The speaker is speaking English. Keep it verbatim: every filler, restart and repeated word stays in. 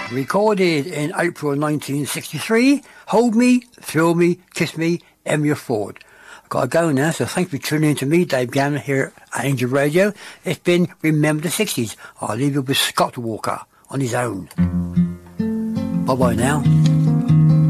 Recorded in April nineteen sixty-three, Hold Me, Thrill Me, Kiss Me, Emmylou Ford. I've got to go now, so thanks for tuning in to me, Dave Gammon, here at Angel Radio. It's been Remember the sixties. I'll leave you with Scott Walker on his own. Bye-bye now.